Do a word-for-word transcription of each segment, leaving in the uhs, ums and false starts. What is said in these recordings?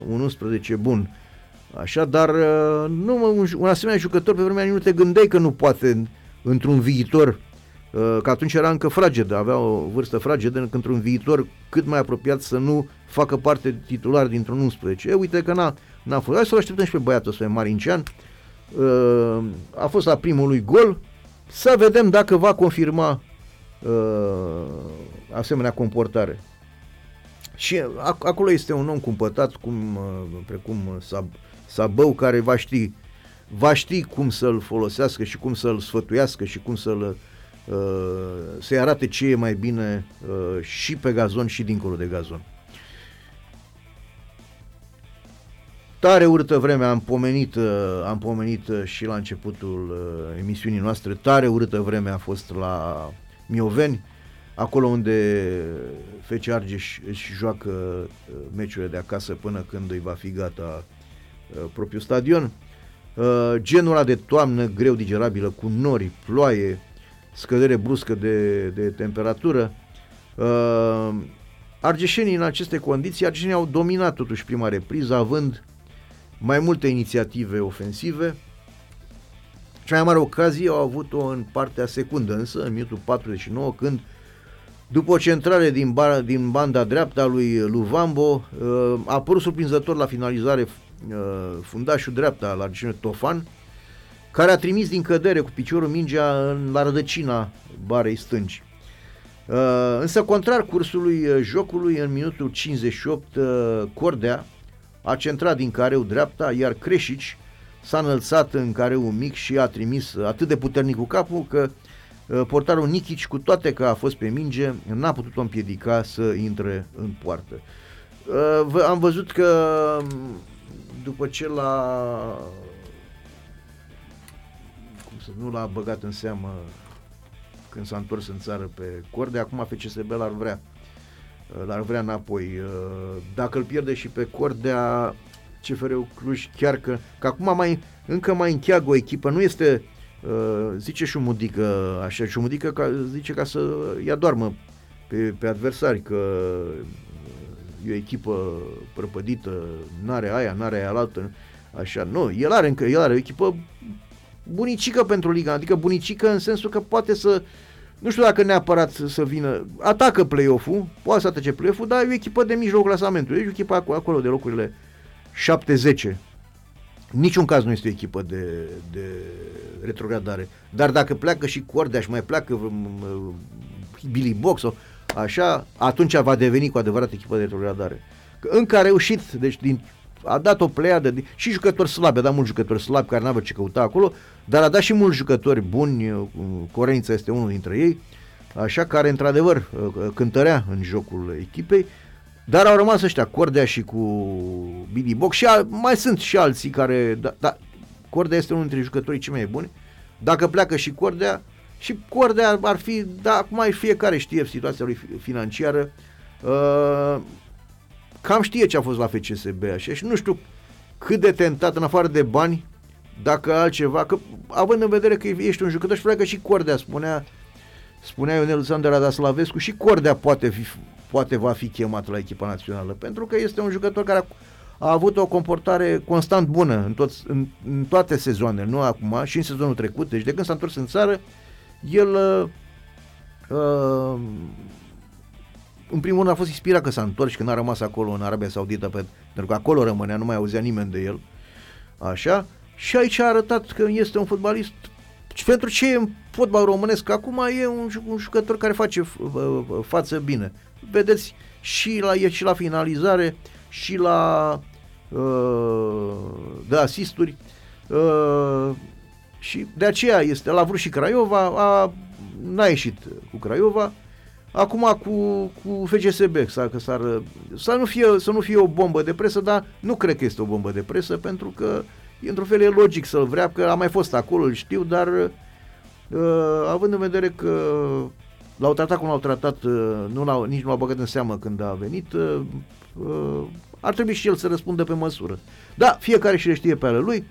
un unsprezece bun. Așa, dar nu, un, un asemenea jucător pe vremea nu te gândeai că nu poate într-un viitor, că atunci era încă fragedă, avea o vârstă fragedă, că într-un viitor cât mai apropiat să nu facă parte titular dintr-un unsprezece. E, uite că n-a, n-a fost. Hai să-l așteptăm și pe băiatul ăsta, Marincean. A fost la primul lui gol. Să vedem dacă va confirma asemenea comportare. Și acolo este un om cumpătat, cum, precum Sabău, care va ști, va ști cum să-l folosească și cum să-l sfătuiască și cum să-l, să-i arate ce e mai bine și pe gazon și dincolo de gazon. Tare urâtă vreme, am pomenit, am pomenit și la începutul emisiunii noastre, tare urâtă vreme a fost la Mioveni, acolo unde F C Argeș își joacă meciurile de acasă până când îi va fi gata propriul stadion. Genul ăla de toamnă greu digerabilă, cu nori, ploaie, scădere bruscă de, de temperatură. Argeșenii în aceste condiții, argeșenii au dominat totuși prima repriză, având mai multe inițiative ofensive. Cea mai mare ocazie au avut-o în partea secundă, însă în minutul patruzeci și nouă, când după o centrare din, ba, din banda dreaptă a lui Luvambo, a apărut surprinzător la finalizare fundașul dreapta al argeșenilor Tofan, care a trimis din cădere cu piciorul mingea în, la rădăcina barei stângi. Însă, contrar cursului jocului, în minutul cincizeci și opt, Cordea a centrat din careu dreapta, iar Creșici s-a înălțat în careu mic și a trimis atât de puternic cu capul că portarul Nichici, cu toate că a fost pe minge, n-a putut-o împiedica să intre în poartă. Am văzut că după ce l-a cum să nu l-a băgat în seamă când s-a întors în țară pe Cordea, acum F C S B l-ar vrea l-ar vrea înapoi. Dacă îl pierde și pe Cordea, C F R-ul Cluj, chiar că, că acum mai, încă mai încheagă o echipă, nu este, zice Șumudică, așa, Șumudică ca, zice ca să ia doarmă pe, pe adversari, că e o echipă prăpădită, n-are aia, n-are aia altă, așa, nu, el are încă, el are o echipă bunicică pentru Liga, adică bunicică în sensul că poate să, nu știu dacă neapărat să vină, atacă play-off-ul, poate să atace play-off-ul, dar e o echipă de mijlocul clasamentului, e o echipă acolo de locurile șapte zece. Niciun caz nu este o echipă de, de retrogradare. Dar dacă pleacă și Cordea și mai pleacă Billy Box sau așa, atunci va deveni cu adevărat echipă de retrogradare. Încă a reușit, deci din, a dat o pleiadă de, și jucători slabi, a dat mulți jucători slabi care n-aveau ce căuta acolo, dar a dat și mulți jucători buni, Corenița este unul dintre ei, așa, care într-adevăr cântărea în jocul echipei. Dar au rămas ăștia, Cordea și cu Billy Box și a, mai sunt și alții care, da, da, Cordea este unul dintre jucătorii cei mai buni. Dacă pleacă și Cordea, și Cordea ar fi, da, acum fiecare știe situația lui financiară, uh, cam știe ce a fost la F C S B, așa, și nu știu cât de tentat, în afară de bani, dacă altceva, că având în vedere că ești un jucător și pleacă și Cordea, spunea, spunea Ionel Zander Radaslavescu, și Cordea poate fi, poate va fi chemat la echipa națională, pentru că este un jucător care a, a avut o comportare constant bună în, toți, în, în toate sezoanele, nu acum, și în sezonul trecut, deci de când s-a întors în țară, el uh, uh, în primul rând a fost inspirat că s-a întors și că n-a rămas acolo în Arabia Saudită, pentru că acolo rămânea, nu mai auzea nimeni de el, așa, și aici a arătat că este un fotbalist. Pentru ce e în fotbal românesc? Acum e un, un jucător care face f- față bine. Vedeți, și la, e și la finalizare, și la uh, de asisturi, uh, și de aceea este, l-a vrut și Craiova, a, n-a ieșit cu Craiova, acum cu, cu F C S B, să, că s-ar, să, nu fie, să nu fie o bombă de presă, dar nu cred că este o bombă de presă, pentru că într-un fel e logic să-l vrea, că a mai fost acolo, îl știu, dar uh, având în vedere că l-au tratat cum l-au tratat, uh, nu l-au, nici nu l-au băgat în seamă când a venit, uh, uh, ar trebui și el să răspundă pe măsură. Da, fiecare și le știe pe ale lui.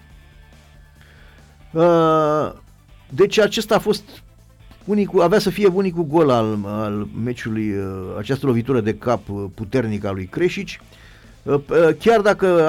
Uh, deci acesta a fost unicul, avea să fie unicul gol al, al meciului, uh, această lovitură de cap puternică a lui Creșici. chiar dacă